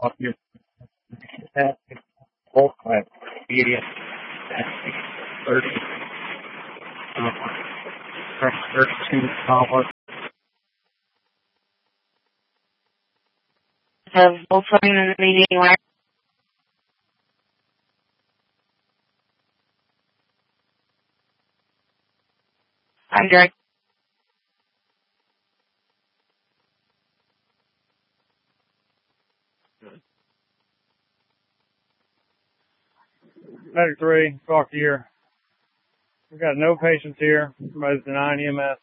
your Volkswagen Media 30 from 13 dollars. Of Volkswagen in the meeting where I'm direct. Medic 3, talk here. We've got no patients here. Somebody's denying EMS.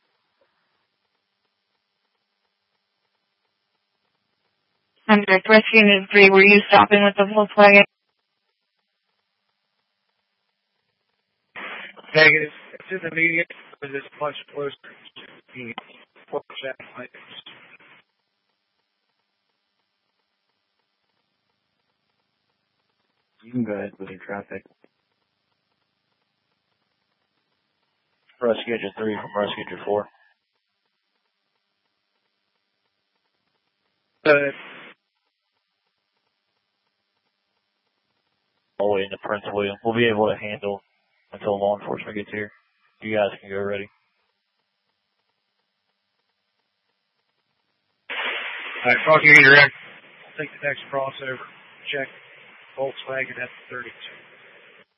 I'm direct. Rescue Unit 3, were you stopping with the Volkswagen? Negative. It's in the median, but it's much closer to the Volkswagen. You can go ahead with your traffic. Rescue Engine 3 from Rescue Engine 4. All the way into Prince William. We'll be able to handle until law enforcement gets here. You guys can go ready. Alright, talk to you direct. Take the next crossover. Check Volkswagen at 32.